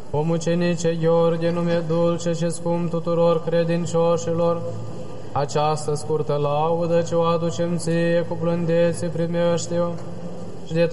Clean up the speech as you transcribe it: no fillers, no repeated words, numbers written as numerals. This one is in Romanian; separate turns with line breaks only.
O mucenice Gheorghe, nume dulce și scump tuturor credincioșilor, această scurtă laudă ce o aducem ție cu blândețe primește-o,